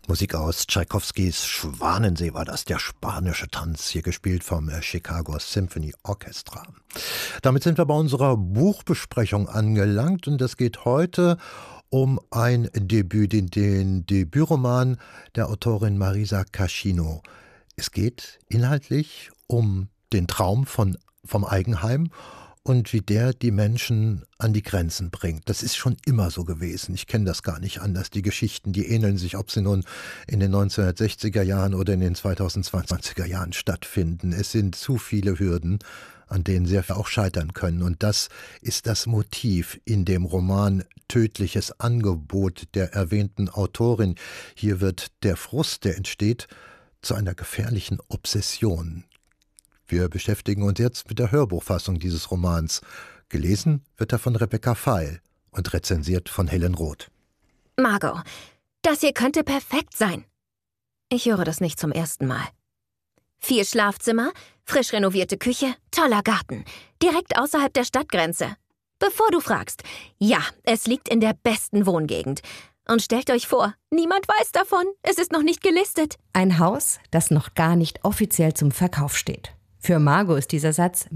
Musik aus Tschaikowskis Schwanensee war das, der spanische Tanz, hier gespielt vom Chicago Symphony Orchestra. Damit sind wir bei unserer Buchbesprechung angelangt und es geht heute um ein Debüt, den Debütroman der Autorin Marisa Caschino. Es geht inhaltlich um den Traum vom Eigenheim und wie der die Menschen an die Grenzen bringt. Das ist schon immer so gewesen. Ich kenne das gar nicht anders. Die Geschichten, die ähneln sich, ob sie nun in den 1960er Jahren oder in den 2020er Jahren stattfinden. Es sind zu viele Hürden, an denen sie auch scheitern können. Und das ist das Motiv in dem Roman Tödliches Angebot der erwähnten Autorin. Hier wird der Frust, der entsteht, zu einer gefährlichen Obsession. Wir beschäftigen uns jetzt mit der Hörbuchfassung dieses Romans. Gelesen wird er von Rebecca Feil und rezensiert von Helen Roth. Margot, das hier könnte perfekt sein. Ich höre das nicht zum ersten Mal. 4 Schlafzimmer, frisch renovierte Küche, toller Garten, direkt außerhalb der Stadtgrenze. Bevor du fragst, ja, es liegt in der besten Wohngegend. Und stellt euch vor, niemand weiß davon, es ist noch nicht gelistet. Ein Haus, das noch gar nicht offiziell zum Verkauf steht. Für Margot ist dieser Satz